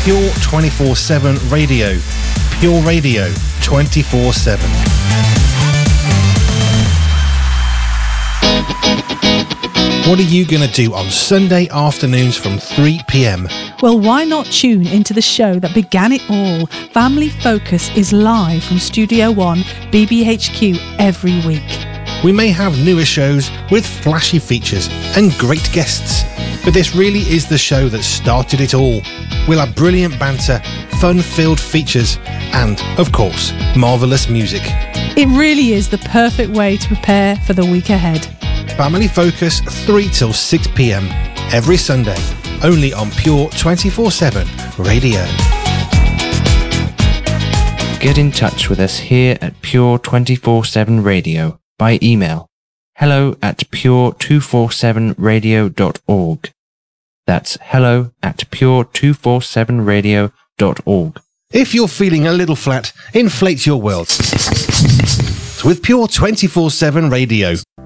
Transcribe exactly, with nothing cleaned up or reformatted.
Pure twenty-four seven Radio. Pure Radio twenty-four seven. What are you going to do on Sunday afternoons from three p.m? Well, why not tune into the show that began it all? Family Focus is live from Studio One, B B H Q, every week. We may have newer shows with flashy features and great guests, but this really is the show that started it all. We'll have brilliant banter, fun-filled features, and, of course, marvellous music. It really is the perfect way to prepare for the week ahead. Family Focus, three till six p.m. every Sunday, only on Pure twenty-four seven Radio. Get in touch with us here at Pure twenty-four seven Radio by email hello at pure two forty-seven radio dot org. That's hello at pure two forty-seven radio dot org. If you're feeling a little flat, inflate your world with Pure twenty-four seven Radio.